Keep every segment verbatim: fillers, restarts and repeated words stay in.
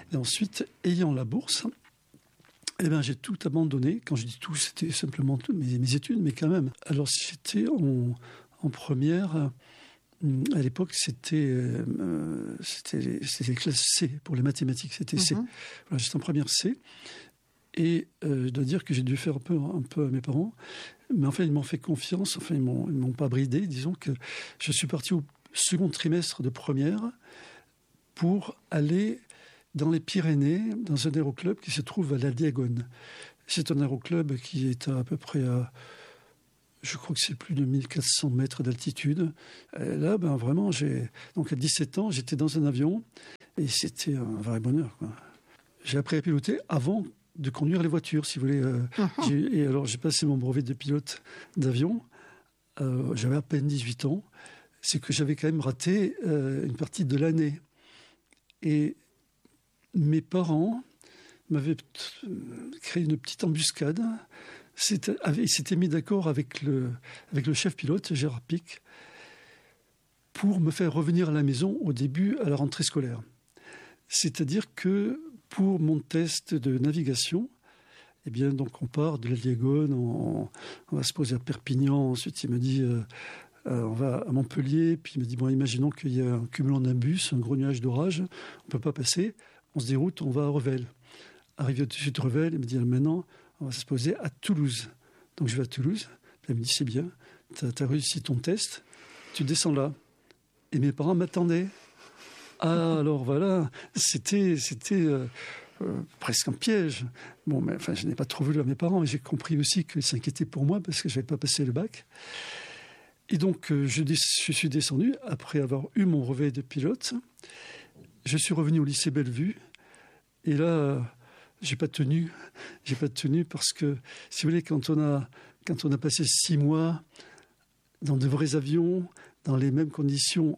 Et ensuite, ayant la bourse, eh ben, j'ai tout abandonné. Quand je dis tout, c'était simplement tout, mes, mes études, mais quand même. Alors, j'étais en, en première. À l'époque, c'était, euh, c'était, c'était classe C pour les mathématiques. C'était C. Mm-hmm. Voilà, j'étais en première C. Et euh, je dois dire que j'ai dû faire un peu, un peu à mes parents. Mais enfin, ils m'ont fait confiance. Enfin, ils m'ont, ils m'ont pas bridé. Disons que je suis parti au second trimestre de première pour aller dans les Pyrénées, dans un aéroclub qui se trouve à La Diagonne. C'est un aéroclub qui est à, à peu près à, je crois que c'est plus de mille quatre cents mètres d'altitude. Et là, ben vraiment, j'ai, donc à dix-sept ans, j'étais dans un avion et c'était un vrai bonheur, quoi. J'ai appris à piloter avant de conduire les voitures, si vous voulez. Uh-huh. J'ai, et alors, j'ai passé mon brevet de pilote d'avion. Euh, j'avais à peine dix-huit ans. C'est que j'avais quand même raté euh, une partie de l'année. Et mes parents m'avaient créé une petite embuscade. C'était, ils s'étaient mis d'accord avec le, avec le chef pilote, Gérard Pic, pour me faire revenir à la maison au début, à la rentrée scolaire. C'est-à-dire que pour mon test de navigation, eh bien, donc on part de la Diagonne, on, on va se poser à Perpignan. Ensuite, il me dit, euh, euh, on va à Montpellier. Puis il me dit, bon, imaginons qu'il y a un cumulant d'un bus, un gros nuage d'orage, on ne peut pas passer. On se déroute, on va à Revel. Arrivé au-dessus de Revel, il me dit, maintenant, on va se poser à Toulouse. Donc je vais à Toulouse. Il me dit, c'est bien, tu as réussi ton test, tu descends là. Et mes parents m'attendaient. Ah, alors voilà, c'était, c'était euh, euh, presque un piège. Bon, mais enfin, je n'ai pas trop voulu à mes parents, mais j'ai compris aussi qu'ils s'inquiétaient pour moi parce que je n'avais pas passé le bac. Et donc, euh, je, je suis descendu après avoir eu mon brevet de pilote. Je suis revenu au lycée Bellevue. Et là, j'ai pas tenu. J'ai pas tenu parce que, si vous voulez, quand on a, quand on a passé six mois dans de vrais avions, dans les mêmes conditions,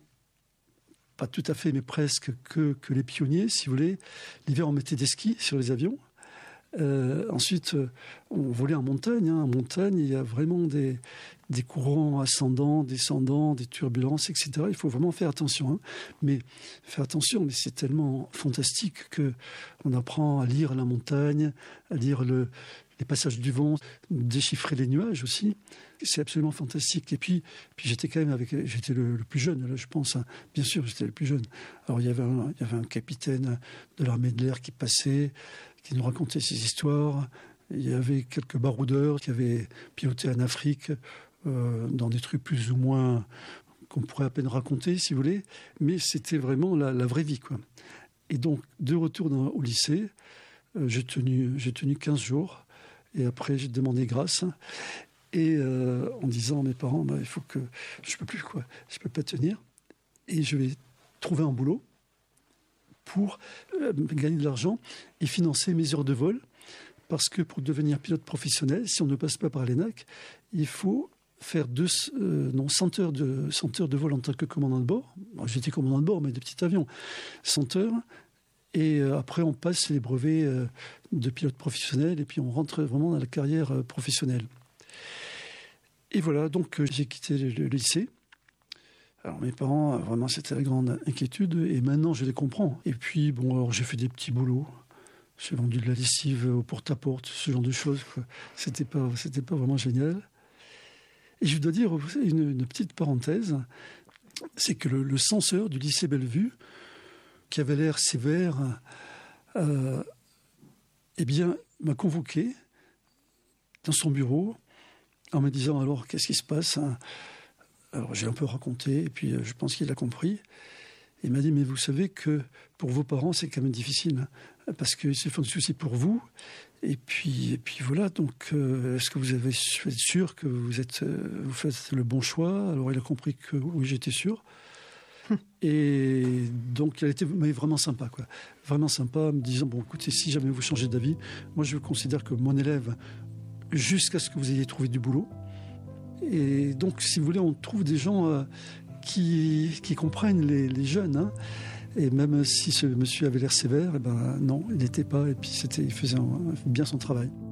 pas tout à fait, mais presque, que, que les pionniers, si vous voulez. L'hiver, on mettait des skis sur les avions. Euh, ensuite, on volait en montagne. Hein. En montagne, il y a vraiment des, des courants ascendants, descendants, des turbulences, et cetera. Il faut vraiment faire attention. Hein. Mais faire attention, mais c'est tellement fantastique qu'on apprend à lire la montagne, à lire le, les passages du vent, déchiffrer les nuages aussi. C'est absolument fantastique. Et puis, puis j'étais quand même avec, j'étais le, le plus jeune, là, je pense. Hein. Bien sûr, j'étais le plus jeune. Alors, il y avait un, il y avait un capitaine de l'armée de l'air qui passait, qui nous racontait ses histoires. Il y avait quelques baroudeurs qui avaient piloté en Afrique, euh, dans des trucs plus ou moins qu'on pourrait à peine raconter, si vous voulez. Mais c'était vraiment la, la vraie vie, quoi. Et donc, de retour dans, au lycée, euh, j'ai tenu, j'ai tenu quinze jours. Et après, j'ai demandé grâce. Et euh, en disant à mes parents, bah, il faut que je peux plus, quoi. Je peux pas tenir. Et je vais trouver un boulot pour euh, gagner de l'argent et financer mes heures de vol. Parce que pour devenir pilote professionnel, si on ne passe pas par l'E N A C, il faut faire deux, euh, non, cent heures de, cent heures de vol en tant que commandant de bord. Bon, j'étais commandant de bord, mais de petit avion. cent heures. Et euh, après, on passe les brevets euh, de pilote professionnel et puis on rentre vraiment dans la carrière euh, professionnelle. Et voilà, donc euh, j'ai quitté le, le lycée. Alors mes parents, vraiment, c'était la grande inquiétude. Et maintenant, je les comprends. Et puis, bon, alors j'ai fait des petits boulots. J'ai vendu de la lessive au porte-à-porte, ce genre de choses, quoi. C'était pas, c'était pas vraiment génial. Et je dois dire une, une petite parenthèse, c'est que le, le censeur du lycée Bellevue, qui avait l'air sévère, euh, eh bien, m'a convoqué dans son bureau en me disant, alors, qu'est-ce qui se passe? Alors, j'ai un peu raconté, et puis je pense qu'il a compris. Il m'a dit, mais vous savez que pour vos parents, c'est quand même difficile, parce qu'ils se font du souci pour vous. Et puis, et puis voilà, donc, euh, est-ce que vous avez êtes sûr que vous, êtes, euh, vous faites le bon choix? Alors, il a compris que oui, j'étais sûr. Et donc, il a été mais vraiment sympa, quoi. Vraiment sympa, me disant, bon, écoutez, si jamais vous changez d'avis, moi, je considère que mon élève, jusqu'à ce que vous ayez trouvé du boulot. Et donc, si vous voulez, on trouve des gens euh, qui, qui comprennent les, les jeunes, hein. Et même si ce monsieur avait l'air sévère, eh ben non, il n'était pas. Et puis, c'était, il faisait un, bien son travail.